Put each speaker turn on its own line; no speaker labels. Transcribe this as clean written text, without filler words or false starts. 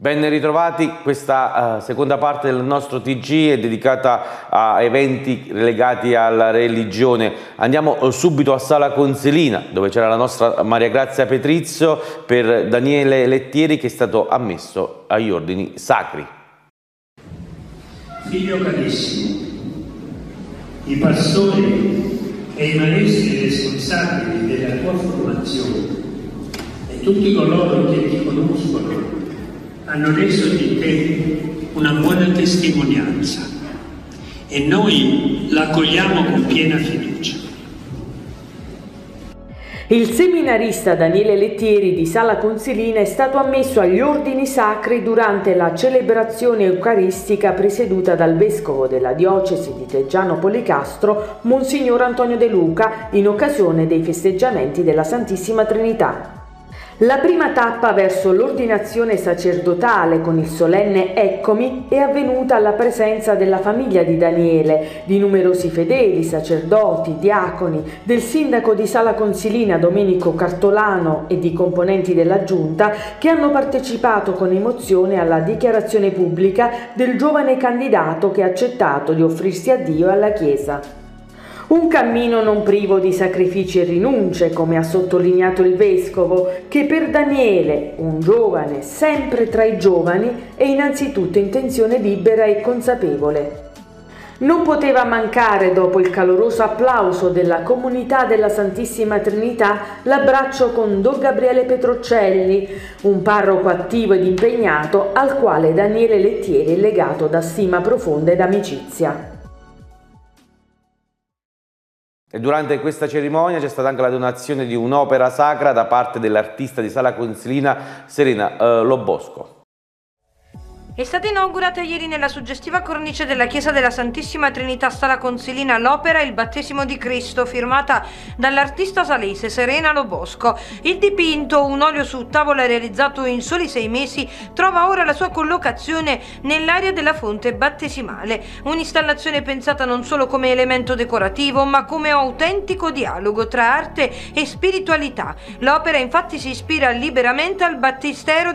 Ben ritrovati, questa seconda parte del nostro TG è dedicata a eventi legati alla religione. Andiamo subito a Sala Consilina, dove c'era la nostra Maria Grazia Petrizio per Daniele Lettieri, che è stato ammesso agli ordini sacri.
Figlio carissimo, i pastori e i maestri responsabili della tua formazione e tutti coloro che ti conoscono hanno reso di te una buona testimonianza e noi la accogliamo con piena fiducia.
Il seminarista Daniele Lettieri di Sala Consilina è stato ammesso agli ordini sacri durante la celebrazione eucaristica presieduta dal vescovo della diocesi di Teggiano Policastro, Monsignor Antonio De Luca, in occasione dei festeggiamenti della Santissima Trinità. La prima tappa verso l'ordinazione sacerdotale con il solenne Eccomi è avvenuta alla presenza della famiglia di Daniele, di numerosi fedeli, sacerdoti, diaconi, del sindaco di Sala Consilina Domenico Cartolano e di componenti della giunta che hanno partecipato con emozione alla dichiarazione pubblica del giovane candidato che ha accettato di offrirsi a Dio e alla Chiesa. Un cammino non privo di sacrifici e rinunce, come ha sottolineato il vescovo, che per Daniele, un giovane sempre tra i giovani, è innanzitutto intenzione libera e consapevole. Non poteva mancare, dopo il caloroso applauso della comunità della Santissima Trinità, l'abbraccio con Don Gabriele Petrocelli, un parroco attivo ed impegnato al quale Daniele Lettieri è legato da stima profonda ed amicizia.
E durante questa cerimonia c'è stata anche la donazione di un'opera sacra da parte dell'artista di Sala Consilina Serena Lobosco.
È stata inaugurata ieri nella suggestiva cornice della Chiesa della Santissima Trinità Sala Consilina l'opera Il battesimo di Cristo, firmata dall'artista salese Serena Lobosco. Il dipinto, un olio su tavola realizzato in soli 6 mesi, trova ora la sua collocazione nell'area della fonte battesimale. Un'installazione pensata non solo come elemento decorativo, ma come autentico dialogo tra arte e spiritualità. L'opera infatti si ispira liberamente al battistero